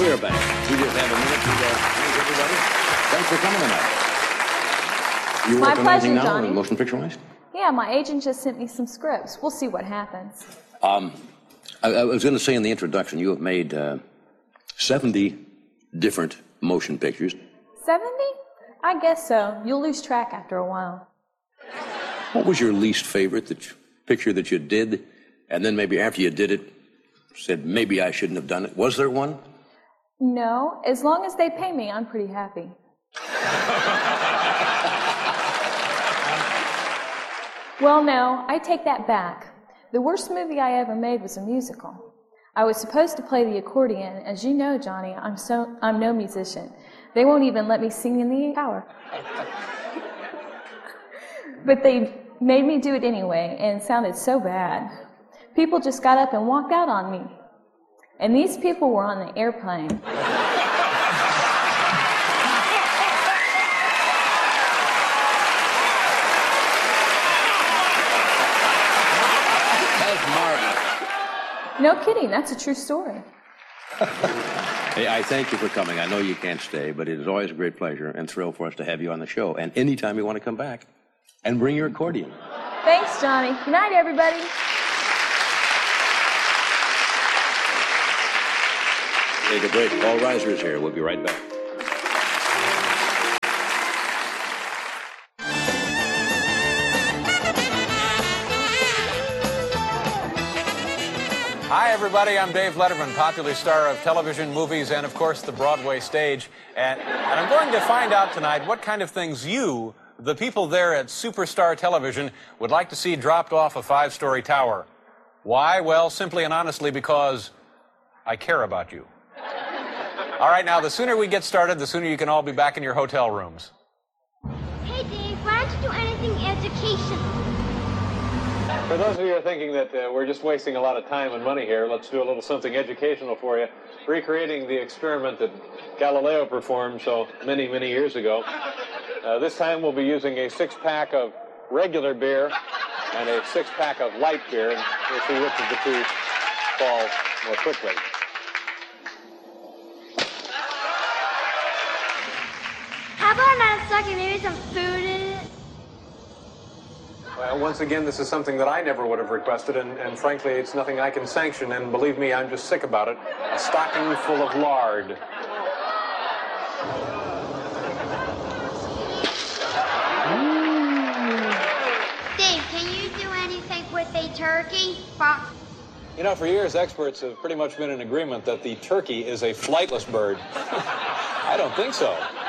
we're back. We just have a minute to thank everybody. Thanks for coming tonight. You My working on pleasure, anything now, Johnny. motion picture-wise? Yeah, my agent just sent me some scripts. We'll see what happens. I was going to say in the introduction, you have made 70 different motion pictures. 70? I guess so. You'll lose track after a while. What was your least favorite picture that you did, and then maybe after you did it, said, maybe I shouldn't have done it? Was there one? No, as long as they pay me, I'm pretty happy. Well, no, I take that back. The worst movie I ever made was a musical. I was supposed to play the accordion. As you know, Johnny, I'm no musician. They won't even let me sing in the shower. But they made me do it anyway, and it sounded so bad. People just got up and walked out on me. And these people were on the airplane. No kidding, that's a true story. Hey, I thank you for coming. I know you can't stay, but it is always a great pleasure and thrill for us to have you on the show. And anytime you want to come back, and bring your accordion. Thanks, Johnny. Good night, everybody. Take a break. Paul Reiser is here. We'll be right back. Hi, everybody. I'm Dave Letterman, popular star of television, movies, and, of course, the Broadway stage. And I'm going to find out tonight what kind of things you, the people there at Superstar Television, would like to see dropped off a 5-story tower. Why? Well, simply and honestly because I care about you. All right, now, the sooner we get started, the sooner you can all be back in your hotel rooms. Hey, Dave, why don't you do anything educational? For those of you who are thinking that we're just wasting a lot of time and money here, let's do a little something educational for you. Recreating the experiment that Galileo performed so many, many years ago. This time we'll be using a 6-pack of regular beer and a 6-pack of light beer, and we'll see which of the two falls more quickly. How about not a sucker, maybe some food in it? Well, once again, this is something that I never would have requested, and frankly, it's nothing I can sanction, and believe me, I'm just sick about it. A stocking full of lard. Dave, can you do anything with a turkey? You know, for years, experts have pretty much been in agreement that the turkey is a flightless bird. I don't think so.